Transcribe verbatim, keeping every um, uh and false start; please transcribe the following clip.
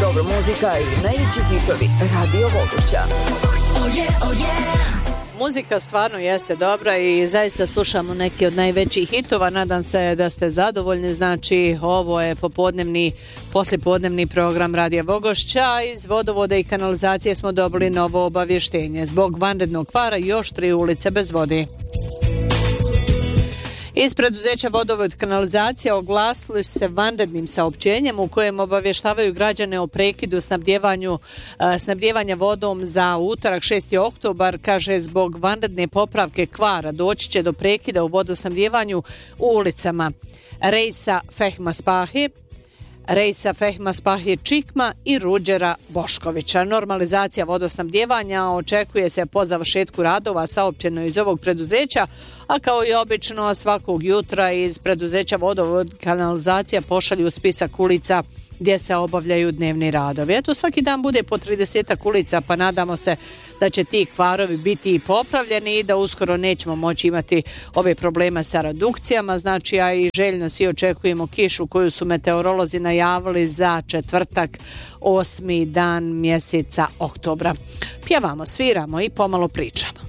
Dobro muzika i najveći hitovi Radio Vogošća. Oh yeah, oh yeah. Muzika stvarno jeste dobra i zaista slušamo neki od najvećih hitova. Nadam se da ste zadovoljni. Znači, ovo je popodnevni, poslijepodnevni program Radija Vogošća. Iz vodovoda i kanalizacije smo dobili novo obavještenje. Zbog vanrednog kvara još tri ulice bez vode. Iz preduzeća Vodovod kanalizacija oglasili su se vanrednim saopćenjem u kojem obavještavaju građane o prekidu snabdjevanju, snabdjevanja vodom za utorak šesti oktobar. Kaže, zbog vanredne popravke kvara doći će do prekida u vodosnabdjevanju u ulicama Rejsa Fehma Spahi, Rejsa Fehma Spahi Čikma i Ruđera Boškovića. Normalizacija vodosnabdjevanja očekuje se po završetku radova, saopćeno iz ovog preduzeća, a kao i obično svakog jutra iz preduzeća Vodovod kanalizacija pošalju spisak ulica gdje se obavljaju dnevni radovi. Eto, svaki dan bude po tridesetak ulica, pa nadamo se da će ti kvarovi biti i popravljeni i da uskoro nećemo moći imati ove probleme sa redukcijama. Znači, a i željno svi očekujemo kišu koju su meteorolozi najavili za četvrtak, osmi dan mjeseca oktobra. Pjevamo, sviramo i pomalo pričamo.